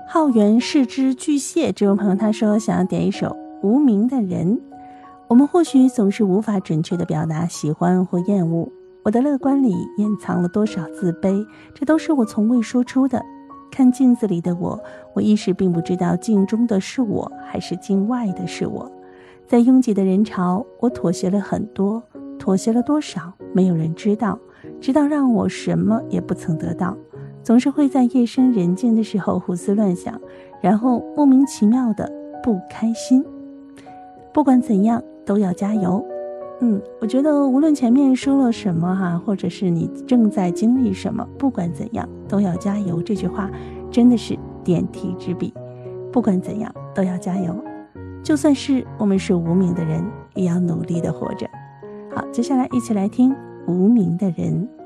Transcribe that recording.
浩源视之巨蟹这位朋友他说想要点一首无名的人。我们或许总是无法准确地表达喜欢或厌恶，我的乐观里掩藏了多少自卑，这都是我从未说出的。看镜子里的我，我一时并不知道镜中的是我还是镜外的是我。在拥挤的人潮，我妥协了很多，妥协了多少没有人知道，直到让我什么也不曾得到。总是会在夜深人静的时候胡思乱想，然后莫名其妙的不开心。不管怎样都要加油。我觉得无论前面说了什么或者是你正在经历什么，不管怎样都要加油，这句话真的是点题之笔。不管怎样都要加油，就算是我们是无名的人，也要努力的活着。好，接下来一起来听无名的人。